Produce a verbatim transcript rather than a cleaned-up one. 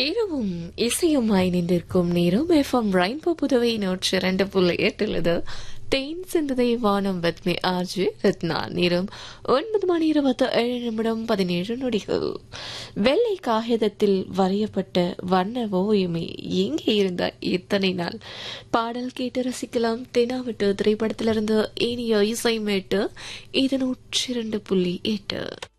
இரவும் இசையுமாய் நின்றிருக்கும் நேரம் FM rainbow Puduvai நூற்றி இரண்டு புள்ளி எட்டுள்ளது. தேன் சிந்ததை வானம் பத்மி ஆர்ஜி ரத்னா. நேரம் ஒன்பது மணி இருபத்தி ஏழு நிமிடம் பதினேழு நொடிகள். வெள்ளை காகிதத்தில் வரையப்பட்ட வண்ண ஓவியமே எங்கே இருந்த இத்தனை நாள். பாடல் கேட்டு ரசிக்கலாம். தெனாவிட்டு திரைப்படத்திலிருந்து இனிய இசை மேட்டு. இது நூற்றி இரண்டு புள்ளி எட்டு.